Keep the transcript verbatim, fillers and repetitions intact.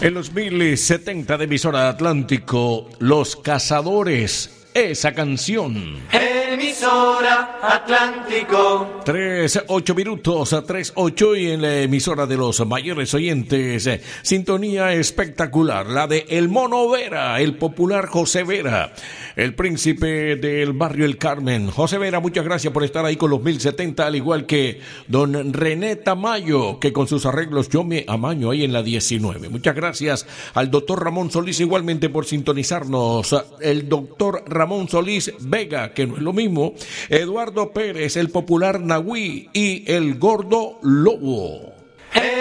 En los mil setenta de emisora Atlántico, Los Cazadores, esa canción. Emisora Atlántico. Tres, ocho minutos a tres, ocho y en la emisora de los mayores oyentes, sintonía espectacular, la de El Mono Vera, el popular José Vera, el príncipe del barrio El Carmen. José Vera, muchas gracias por estar ahí con los mil setenta, al igual que don René Tamayo, que con sus arreglos yo me amaño ahí en la diecinueve. Muchas gracias al doctor Ramón Solís igualmente por sintonizarnos, el doctor Ramón Solís Vega, que no es lo mismo, Eduardo Pérez, el popular Nahui y el Gordo Lobo.